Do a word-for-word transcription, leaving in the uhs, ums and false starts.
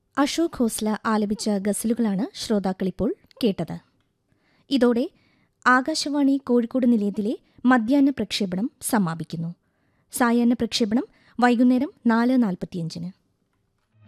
അശോക് ഖോസ്ല ആലപിച്ച ഗസലുകളാണ് ശ്രോതാക്കളിപ്പോൾ കേട്ടത്. ഇതോടെ ആകാശവാണി കോഴിക്കോട് നിലയത്തിലെ മധ്യാഹ്ന പ്രക്ഷേപണം സമാപിക്കുന്നു. സായാഹ്ന പ്രക്ഷേപണം വൈകുന്നേരം നാല് നാൽപ്പത്തിയഞ്ചിന്.